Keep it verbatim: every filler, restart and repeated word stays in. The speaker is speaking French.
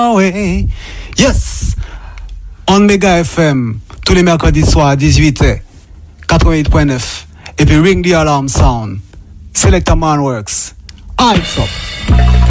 away. Yes! On Mega F M, tous les mercredis soirs à dix-huit heures, quatre-vingt-huit point neuf. Et puis Ring the Alarm Sound. Selecta Man Works. Eyes up.